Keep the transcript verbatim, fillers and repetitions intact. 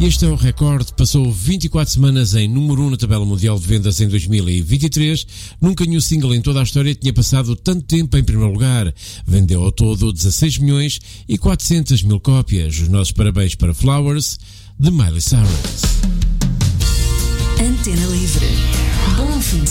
E este é o recorde, passou vinte e quatro semanas em número um na tabela mundial de vendas em dois mil e vinte e três. Nunca nenhum single em toda a história tinha passado tanto tempo em primeiro lugar. Vendeu ao todo dezasseis milhões e quatrocentas mil cópias. Os nossos parabéns para Flowers, de Miley Cyrus. Antena Livre. Bom fim de